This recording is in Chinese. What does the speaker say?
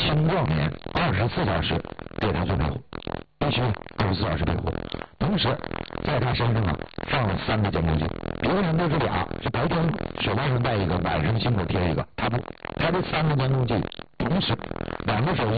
青壮年24小时对他做保护，必须24小时庇护。同时在他身上放了3个监控器，别人都是俩，是白天手腕上戴一个，晚上心口贴一个，他不，他这3个监控器同时2个手机